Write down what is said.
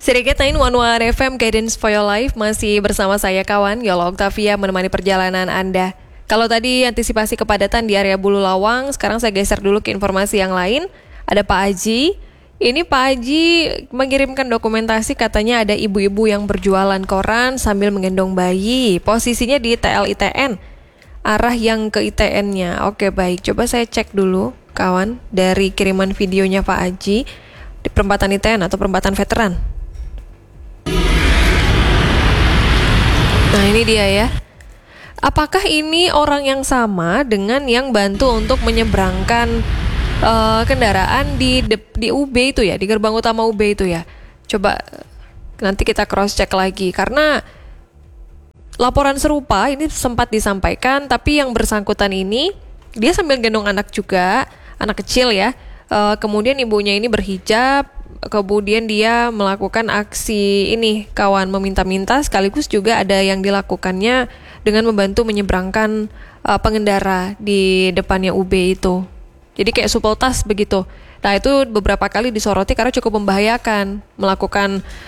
Sedikit 911 FM Guidance for Your Life masih bersama saya kawan Yola Octavia menemani perjalanan Anda. Kalau tadi antisipasi kepadatan di area Bulu Lawang, sekarang saya geser dulu ke informasi yang lain. Ada Pak Haji. Ini Pak Haji mengirimkan dokumentasi, katanya ada ibu-ibu yang berjualan koran sambil menggendong bayi. Posisinya di TLITN, arah yang ke ITN-nya. Oke baik, coba saya cek dulu kawan dari kiriman videonya Pak Haji di perempatan ITN atau perempatan veteran. Nah ini dia ya. Apakah ini orang yang sama dengan yang bantu untuk menyeberangkan kendaraan di UB itu ya, di gerbang utama UB itu ya? Coba nanti kita cross check lagi karena laporan serupa ini sempat disampaikan, tapi yang bersangkutan ini dia sambil gendong anak juga, anak kecil ya. Kemudian ibunya ini berhijab, kemudian dia melakukan aksi ini kawan meminta-minta, sekaligus juga ada yang dilakukannya dengan membantu menyeberangkan pengendara di depannya UB itu. Jadi kayak supel tas begitu. Nah itu beberapa kali disoroti karena cukup membahayakan melakukan